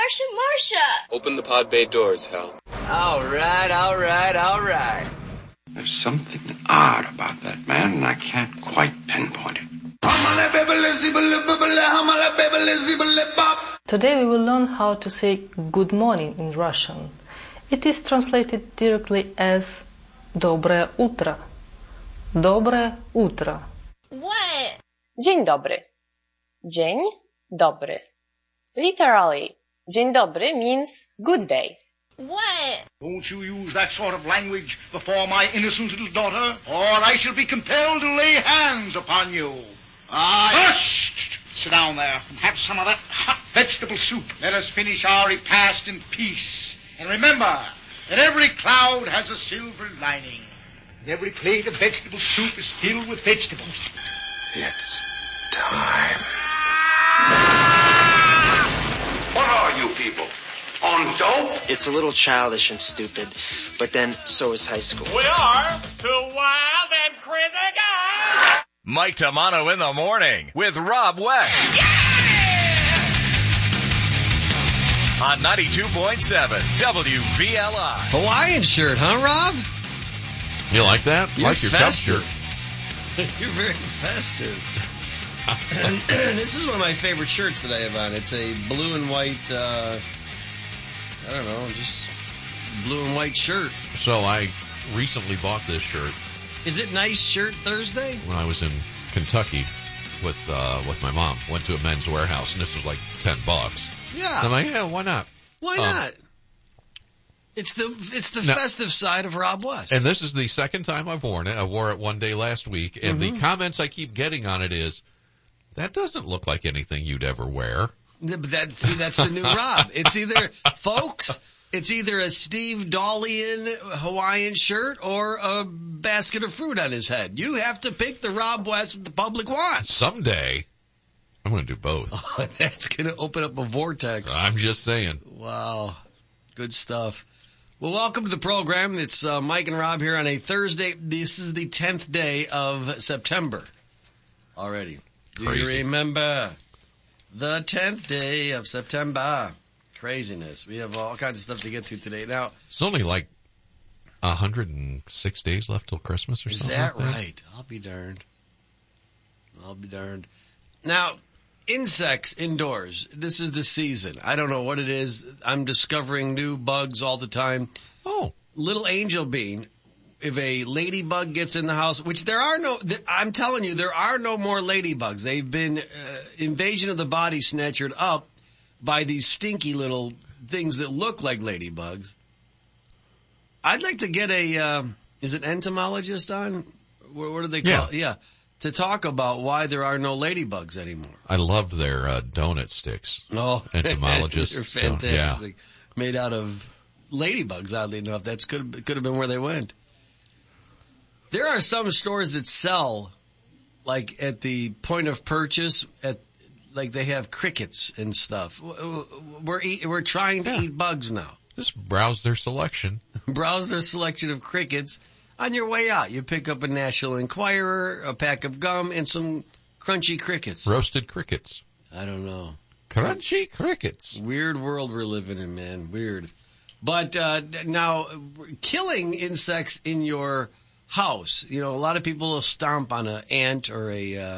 Marsha! Open the pod bay doors, Hal. All right. There's something odd about that man, and I can't quite pinpoint it. Today we will learn how to say good morning in Russian. It is translated directly as Доброе утро. Доброе утро. What? Dzień dobry. Dzień dobry. Literally, dzień dobry means good day. What? Don't you use that sort of language before my innocent little daughter, or I shall be compelled to lay hands upon you. Hush! Sit down there and have some of that hot vegetable soup. Let us finish our repast in peace. And remember that every cloud has a silver lining. And every plate of vegetable soup is filled with vegetables. It's time. What are you people? On dope? It's a little childish and stupid, but then so is high school. We are two wild and crazy guys. Mike Tamano in the morning with Rob West. Yeah! On 92.7 WVLI. Hawaiian shirt, huh, Rob? You like that? You're like your festive. cup shirt. You're very festive. And this is one of my favorite shirts that I have on. It's a blue and white, I don't know, just blue and white shirt. So I recently bought this shirt. Is it Nice Shirt Thursday? When I was in Kentucky with my mom. Went to a Men's Warehouse, and this was like $10. Yeah. So I'm like, yeah, why not? Why not? It's the festive side of Rob West. And this is the second time I've worn it. I wore it one day last week, and the comments I keep getting on it is, that doesn't look like anything you'd ever wear. But that's the new Rob. It's either, folks, it's either a Steve Dalian Hawaiian shirt or a basket of fruit on his head. You have to pick the Rob West that the public wants. Someday, I'm going to do both. Oh, that's going to open up a vortex. I'm just saying. Wow. Good stuff. Well, welcome to the program. It's Mike and Rob here on a Thursday. This is the 10th day of September already. Do you remember the 10th day of September? Craziness. We have all kinds of stuff to get to today. Now, it's only like 106 days left till Christmas or something. Is that like that? right? I'll be darned. Now, insects indoors. This is the season. I don't know what it is. I'm discovering new bugs all the time. Oh. Little angel bean. If a ladybug gets in the house, which I'm telling you, there are no more ladybugs. They've been invasion of the body snatchered up by these stinky little things that look like ladybugs. I'd like to get is it entomologist on? What do they call it? Yeah. To talk about why there are no ladybugs anymore. I loved their donut sticks. Oh, entomologists. They're fantastic. Yeah. Made out of ladybugs, oddly enough. That could have been where they went. There are some stores that sell, like at the point of purchase, like they have crickets and stuff. We're trying to eat bugs now. Just browse their selection. Browse their selection of crickets. On your way out, you pick up a National Enquirer, a pack of gum, and some crunchy crickets. Roasted crickets. I don't know. Crunchy crickets. Weird world we're living in, man. Weird. But now, killing insects in your house. You know, a lot of people will stomp on an ant or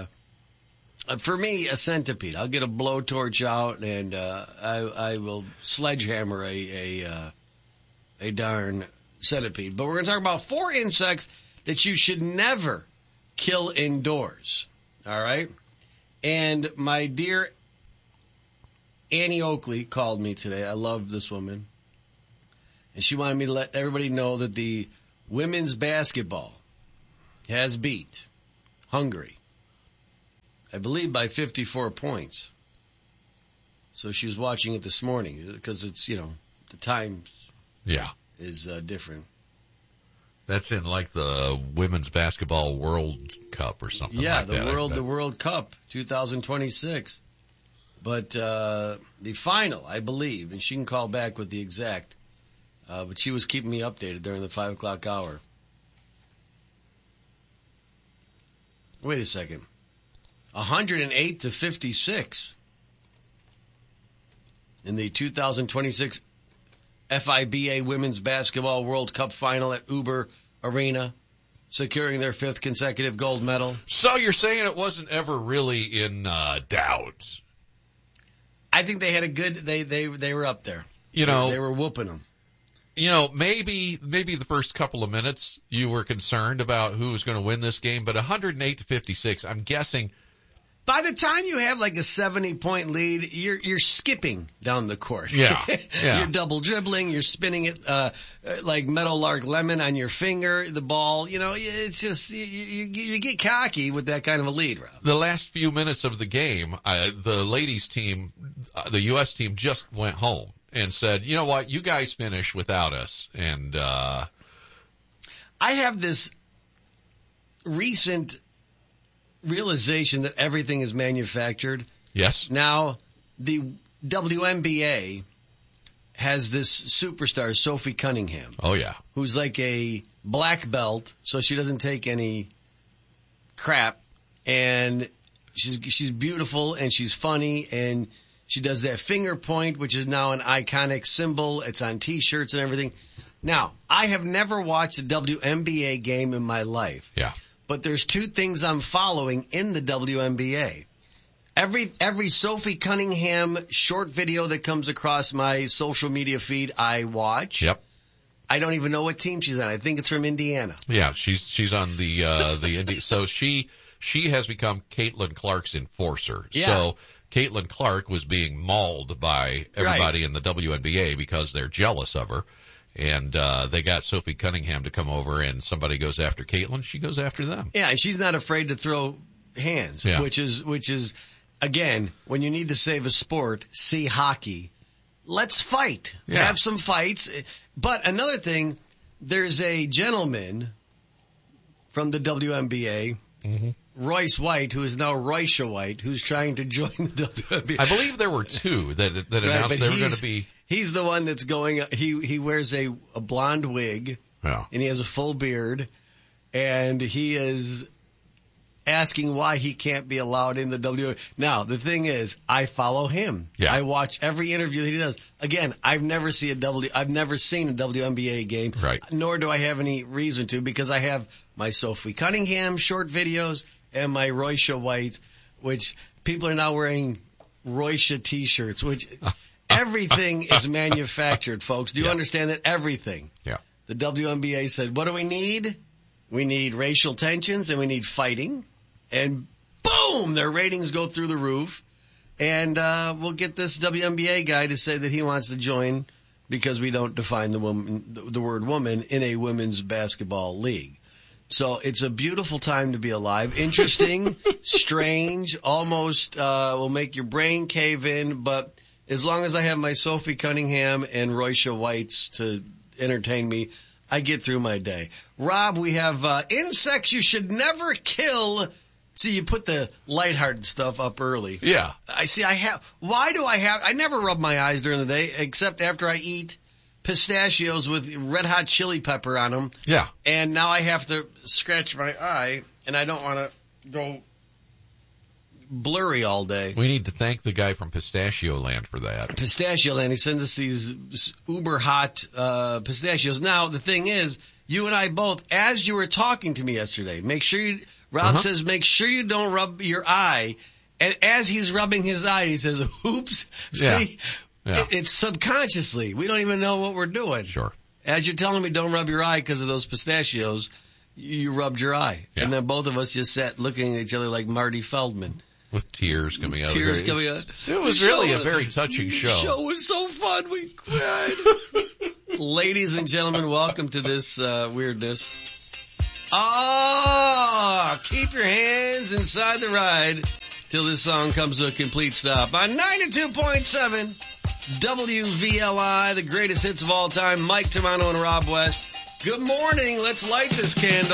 for me, a centipede. I'll get a blowtorch out and I will sledgehammer a darn centipede. But we're going to talk about 4 insects that you should never kill indoors. All right? And my dear Annie Oakley called me today. I love this woman. And she wanted me to let everybody know that the women's basketball has beat Hungary, I believe, by 54 points. So she was watching it this morning because it's, the time is different. That's in like the Women's Basketball World Cup or something like that. Yeah, the World Cup 2026. But the final, I believe, and she can call back with the exact, but she was keeping me updated during the 5 o'clock hour. Wait a second. 108 to 56. in the 2026 FIBA Women's Basketball World Cup Final at Uber Arena, securing their 5th consecutive gold medal. So you're saying it wasn't ever really in doubt? I think they had a good. They were up there. You know, they were whooping them. You know, maybe the first couple of minutes you were concerned about who was going to win this game, but 108-56. I'm guessing. By the time you have like a 70-point lead, you're skipping down the court. Yeah. You're double dribbling. You're spinning it like Meadowlark Lemon on your finger. The ball, you know, it's just you get cocky with that kind of a lead, Rob. The last few minutes of the game, the ladies' team, the U.S. team, just went home and said, "You know what? You guys finish without us." And I have this recent realization that everything is manufactured. Yes. Now, the WNBA has this superstar, Sophie Cunningham. Oh, yeah. Who's like a black belt, so she doesn't take any crap. And she's beautiful, and she's funny, and she does that finger point, which is now an iconic symbol. It's on T-shirts and everything. Now, I have never watched a WNBA game in my life. Yeah. But there's 2 things I'm following in the WNBA. Every Sophie Cunningham short video that comes across my social media feed, I watch. Yep. I don't even know what team she's on. I think it's from Indiana. Yeah, she's on the Indy. So she has become Caitlin Clark's enforcer. Yeah. So Caitlin Clark was being mauled by everybody in the WNBA because they're jealous of her. And they got Sophie Cunningham to come over, and somebody goes after Caitlin, she goes after them. Yeah, and she's not afraid to throw hands, which is again, when you need to save a sport, see hockey. Let's fight. Yeah. Have some fights. But another thing, there's a gentleman from the WNBA, Royce White, who is now Roysha White, who's trying to join the WNBA. I believe there were 2 that announced they were going to be. He's the one that's going. He wears a blonde wig, and he has a full beard, and he is asking why he can't be allowed in the WNBA. Now the thing is, I follow him. Yeah. I watch every interview that he does. Again, I've never seen a WNBA game, right? Nor do I have any reason to, because I have my Sophie Cunningham short videos and my Roysha White, which people are now wearing Roysha T-shirts, which. Everything is manufactured, folks. Do you understand that? Everything. Yeah. The WNBA said, what do we need? We need racial tensions and we need fighting. And boom, their ratings go through the roof. And we'll get this WNBA guy to say that he wants to join because we don't define the word woman in a women's basketball league. So it's a beautiful time to be alive. Interesting, strange, almost will make your brain cave in, but as long as I have my Sophie Cunningham and Roysha Whites to entertain me, I get through my day. Rob, we have insects you should never kill. See, you put the lighthearted stuff up early. Yeah. I never rub my eyes during the day except after I eat pistachios with red hot chili pepper on them. Yeah. And now I have to scratch my eye, and I don't want to go blurry all day. We need to thank the guy from Pistachio Land for that. Pistachio Land. He sends us these uber hot pistachios. Now, the thing is, you and I both, as you were talking to me yesterday, Rob says, make sure you don't rub your eye. And as he's rubbing his eye, he says, oops. Yeah. See, it's subconsciously. We don't even know what we're doing. Sure. As you're telling me don't rub your eye because of those pistachios, you rubbed your eye. Yeah. And then both of us just sat looking at each other like Marty Feldman. With tears coming out. Tears coming out. It was really a very touching show. The show was so fun. We cried. Ladies and gentlemen, welcome to this weirdness. Keep your hands inside the ride till this song comes to a complete stop. On 92.7 WVLI, the greatest hits of all time, Mike Tamano and Rob West. Good morning. Let's light this candle.